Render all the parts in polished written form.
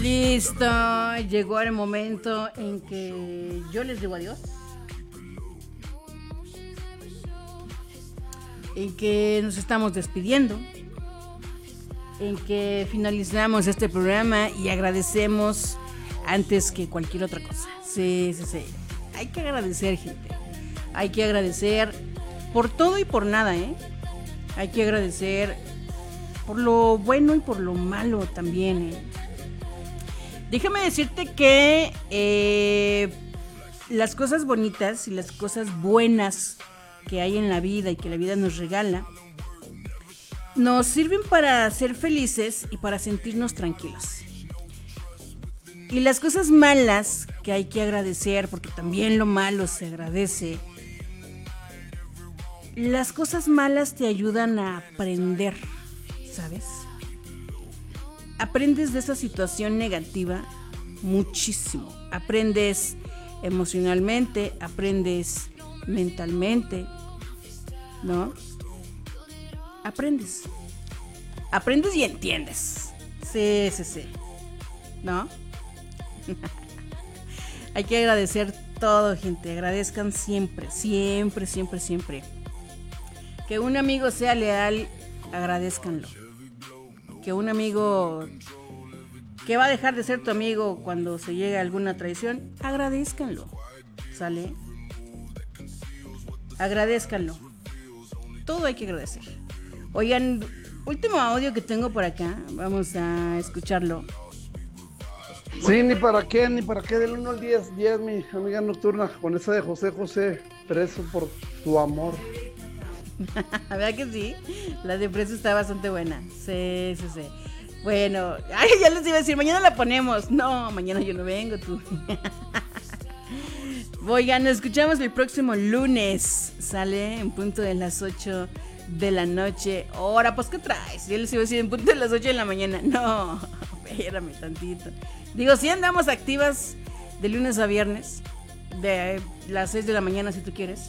Listo, llegó el momento en que yo les digo adiós. En que nos estamos despidiendo. En que finalizamos este programa y agradecemos antes que cualquier otra cosa. Sí. Hay que agradecer, gente. Hay que agradecer por todo y por nada, ¿eh? Hay que agradecer por lo bueno y por lo malo también, ¿eh? Déjame decirte que las cosas bonitas y las cosas buenas que hay en la vida y que la vida nos regala nos sirven para ser felices y para sentirnos tranquilos. Y las cosas malas que hay que agradecer, porque también lo malo se agradece, las cosas malas te ayudan a aprender, ¿sabes? Aprendes de esa situación negativa muchísimo. Aprendes emocionalmente, aprendes mentalmente, ¿no? Aprendes y entiendes. Sí, ¿no? Hay que agradecer todo, gente. Agradezcan siempre. Que un amigo sea leal, agradézcanlo. Que un amigo que va a dejar de ser tu amigo cuando se llegue a alguna traición, agradézcanlo. ¿Sale? Agradézcanlo. Todo hay que agradecer. Oigan, último audio que tengo por acá. Vamos a escucharlo. Sí, ni para qué, del 1 al 10, 10, mi amiga nocturna, con esa de José, preso por tu amor. ¿Verdad que sí? La de preso está bastante buena. Sí. Bueno, ya les iba a decir, mañana la ponemos. No, mañana yo no vengo, tú. Oigan, nos escuchamos el próximo lunes. Sale en punto de las 8 de la noche. Ahora, pues, ¿qué traes? Yo les iba a decir en punto de las 8 de la mañana. No, espérame tantito. Digo, sí andamos activas de lunes a viernes, de las 6 de la mañana si tú quieres.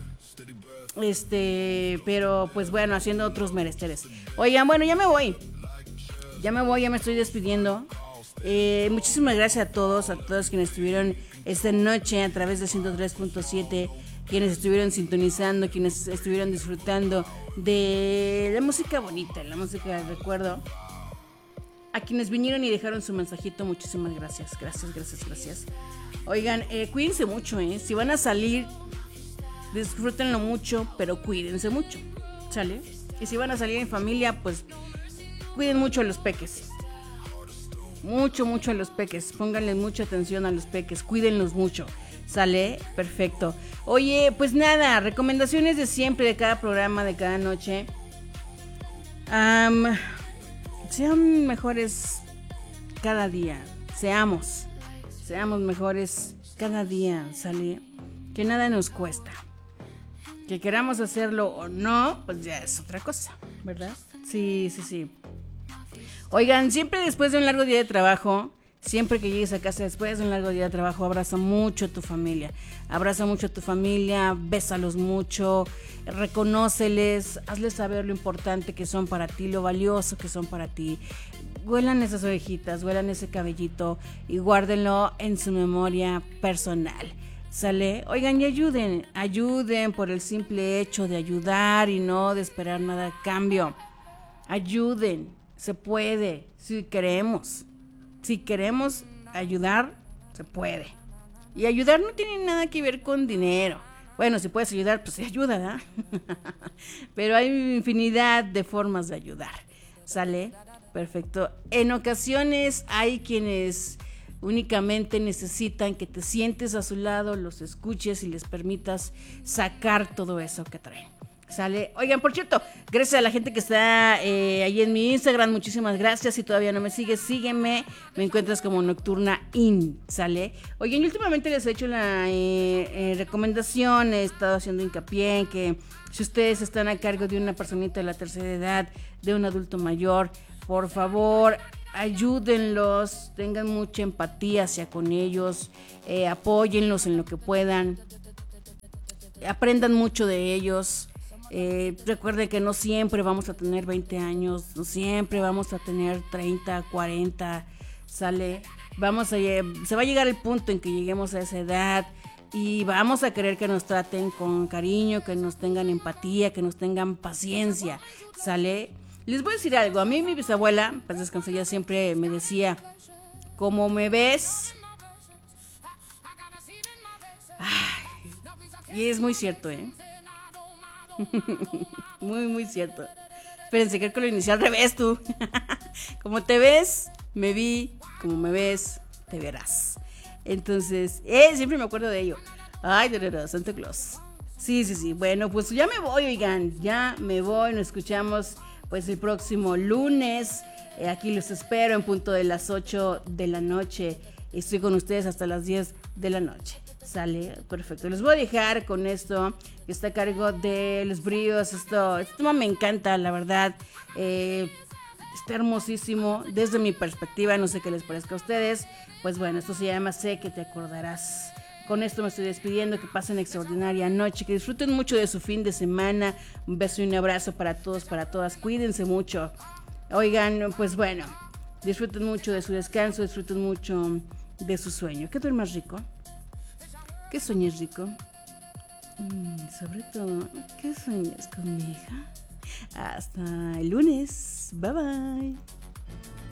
Pero pues bueno, haciendo otros menesteres. Oigan, bueno, ya me voy, ya me estoy despidiendo. Muchísimas gracias a todos quienes estuvieron esta noche a través de 103.7, quienes estuvieron sintonizando, quienes estuvieron disfrutando de la música bonita, la música del recuerdo. A quienes vinieron y dejaron su mensajito, muchísimas gracias. Oigan, cuídense mucho, si van a salir, disfrútenlo mucho, pero cuídense mucho, ¿sale? Y si van a salir en familia, pues cuiden mucho a los peques. Mucho a los peques. Pónganle mucha atención a los peques. Cuídenlos mucho. ¿Sale? Perfecto. Oye, pues nada, recomendaciones de siempre, de cada programa, de cada noche. Sean mejores cada día. Seamos mejores cada día, ¿sale? Que nada nos cuesta. Que queramos hacerlo o no, pues ya es otra cosa, ¿verdad? Sí. Oigan, siempre después de un largo día de trabajo, siempre que llegues a casa después de un largo día de trabajo, abraza mucho a tu familia. Bésalos mucho, reconóceles, hazles saber lo importante que son para ti, lo valioso que son para ti. Huelan esas orejitas, huelan ese cabellito y guárdenlo en su memoria personal. ¿Sale? Oigan, y ayuden por el simple hecho de ayudar y no de esperar nada a cambio. Ayuden, se puede, si queremos ayudar, se puede. Y ayudar no tiene nada que ver con dinero. Bueno, si puedes ayudar, pues ayuda, ¿verdad? Pero hay infinidad de formas de ayudar. ¿Sale? Perfecto. En ocasiones hay quienes únicamente necesitan que te sientes a su lado, los escuches y les permitas sacar todo eso que traen. ¿Sale? Oigan, por cierto, gracias a la gente que está ahí en mi Instagram, muchísimas gracias. Si todavía no me sigues, sígueme. Me encuentras como Nocturna In, ¿sale? Oigan, yo últimamente les he hecho la recomendación, he estado haciendo hincapié en que si ustedes están a cargo de una personita de la tercera edad, de un adulto mayor, por favor, ayúdenlos, tengan mucha empatía hacia con ellos, apóyenlos en lo que puedan, aprendan mucho de ellos. Recuerden que no siempre vamos a tener 20 años, no siempre vamos a tener 30, 40, ¿sale? Se va a llegar el punto en que lleguemos a esa edad y vamos a querer que nos traten con cariño, que nos tengan empatía, que nos tengan paciencia, ¿sale? Les voy a decir algo, a mí mi bisabuela, pues descansó, ella siempre me decía, como me ves, ay, y es muy cierto, muy, muy cierto. Espérense, creo que lo inicié al revés tú. Como te ves, me vi, como me ves, te verás. Entonces, siempre me acuerdo de ello. Ay, de Santa Claus. Sí. Bueno, pues ya me voy, oigan. Ya me voy. Nos escuchamos pues el próximo lunes. Aquí los espero en punto de las 8 de la noche. Estoy con ustedes hasta las 10 de la noche. Sale, perfecto. Les voy a dejar con esto que está a cargo de Los Bríos. Este tema me encanta, la verdad. Está hermosísimo desde mi perspectiva. No sé qué les parezca a ustedes. Pues bueno, esto se llama Sé que te acordarás. Con esto me estoy despidiendo. Que pasen extraordinaria noche. Que disfruten mucho de su fin de semana. Un beso y un abrazo para todos, para todas. Cuídense mucho. Oigan, pues bueno, disfruten mucho de su descanso. Disfruten mucho de su sueño. Que duermas rico. Que sueñes rico. Sobre todo, que sueñes conmigo. Hasta el lunes. Bye bye.